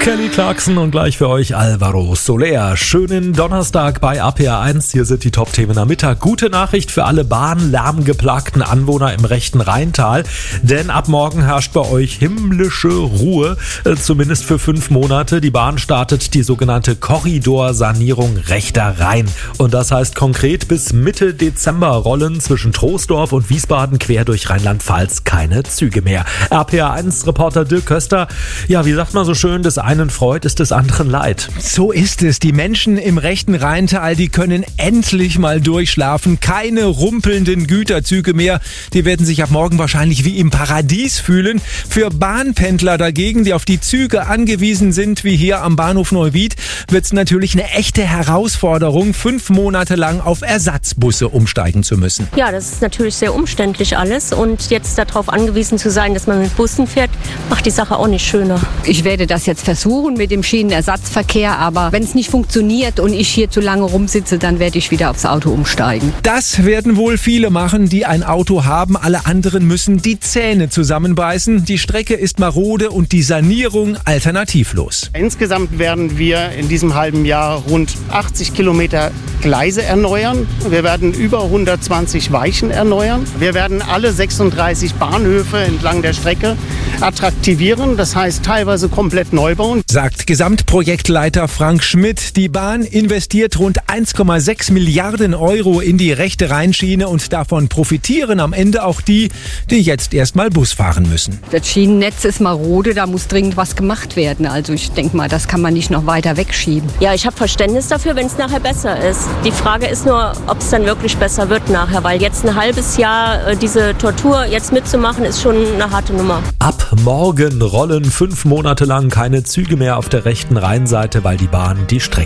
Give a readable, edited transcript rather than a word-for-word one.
Kelly Clarkson und gleich für euch Alvaro Soler. Schönen Donnerstag bei APA1. Hier sind die Top-Themen am Mittag. Gute Nachricht für alle bahnlärmgeplagten Anwohner im rechten Rheintal. Denn ab morgen herrscht bei euch himmlische Ruhe, zumindest für 5 Monate. Die Bahn startet die sogenannte Korridorsanierung rechter Rhein. Und das heißt konkret, bis Mitte Dezember rollen zwischen Troisdorf und Wiesbaden quer durch Rheinland-Pfalz keine Züge mehr. RPA1-Reporter Dirk Köster. Ja, wie sagt man so schön, des einen freut, ist des anderen leid. So ist es. Die Menschen im rechten Rheintal, die können endlich mal durchschlafen. Keine rumpelnden Güterzüge mehr. Die werden sich ab morgen wahrscheinlich wie im Paradies fühlen. Für Bahnpendler dagegen, die auf die Züge angewiesen sind, wie hier am Bahnhof Neuwied, wird es natürlich eine echte Herausforderung, 5 Monate lang auf Ersatzbusse umsteigen zu müssen. Ja, das ist natürlich sehr umständlich alles. Und jetzt darauf angewiesen zu sein, dass man mit Bussen fährt, macht die Sache auch nicht schöner. Ich werde das jetzt versuchen mit dem Schienenersatzverkehr, aber wenn es nicht funktioniert und ich hier zu lange rumsitze, dann werde ich wieder aufs Auto umsteigen. Das werden wohl viele machen, die ein Auto haben. Alle anderen müssen die Zähne zusammenbeißen. Die Strecke ist marode und die Sanierung alternativlos. Insgesamt werden wir in diesem halben Jahr rund 80 Kilometer Gleise erneuern. Wir werden über 120 Weichen erneuern. Wir werden alle 36 Bahnhöfe entlang der Strecke attraktivieren, das heißt teilweise komplett neu bauen. Sagt Gesamtprojektleiter Frank Schmidt. Die Bahn investiert rund 1,6 Milliarden Euro in die rechte Rheinschiene und davon profitieren am Ende auch die, die jetzt erstmal Bus fahren müssen. Das Schienennetz ist marode, da muss dringend was gemacht werden. Also ich denke mal, das kann man nicht noch weiter wegschieben. Ja, ich habe Verständnis dafür, wenn es nachher besser ist. Die Frage ist nur, ob es dann wirklich besser wird nachher, weil jetzt ein halbes Jahr diese Tortur jetzt mitzumachen, ist schon eine harte Nummer. Ab morgen rollen 5 Monate lang keine Züge mehr auf der rechten Rheinseite, weil die Bahn die Strecke